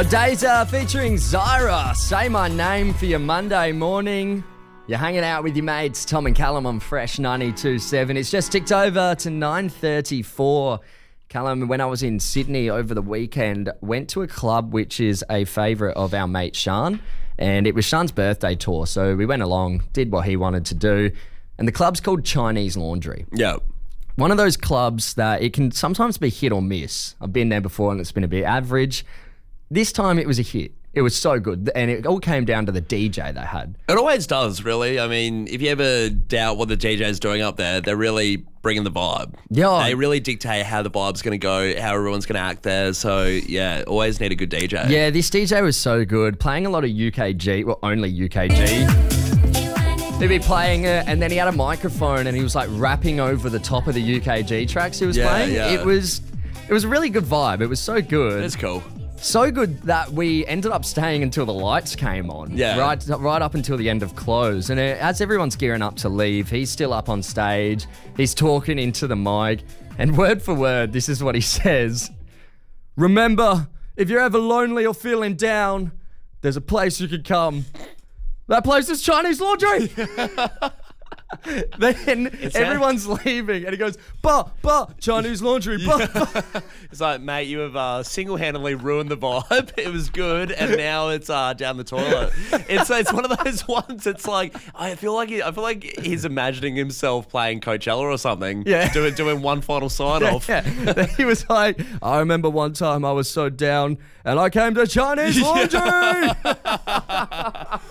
Odeza featuring Zyra. Say my name for your Monday morning. You're hanging out with your mates, Tom and Callum on Fresh 92.7. It's just ticked over to 9:34. Callum, when I was in Sydney over the weekend, went to a club which is a favourite of our mate Sean, and it was Sean's birthday tour, so we went along, did what he wanted to do, and the club's called Chinese Laundry. Yeah. One of those clubs that it can sometimes be hit or miss. I've been there before and it's been a bit average. This time it was a hit. It was so good. And it all came down to the DJ they had. It always does, really. I mean, if you ever doubt what the DJ's doing up there, they're really bringing the vibe. Yeah. They really dictate how the vibe's going to go, how everyone's going to act there. So, yeah, always need a good DJ. Yeah, this DJ was so good. Playing a lot of UKG, well, only UKG. He'd be playing it, and then he had a microphone and he was like rapping over the top of the UKG tracks he was playing. Yeah. It was a really good vibe. It was so good. It's cool. So good that we ended up staying until the lights came on. Yeah. Right up until the end of close. And as everyone's gearing up to leave, he's still up on stage. He's talking into the mic. And word for word, this is what he says. Remember, if you're ever lonely or feeling down, there's a place you can come. That place is Chinese Laundry. Then everyone's leaving and he goes, Chinese Laundry, It's like, mate, you have single-handedly ruined the vibe. It was good, and now it's down the toilet. It's one of those ones. It's like I feel like he's imagining himself playing Coachella or something. Yeah, doing one final sign-off. Yeah. He was like, I remember one time I was so down and I came to Chinese Laundry.